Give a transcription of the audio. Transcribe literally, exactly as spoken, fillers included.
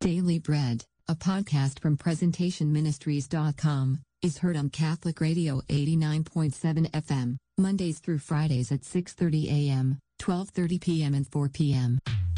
Daily Bread, a podcast from presentation ministries dot com, is heard on Catholic Radio eighty-nine point seven F M, Mondays through Fridays at six thirty a m, twelve thirty p m and four p m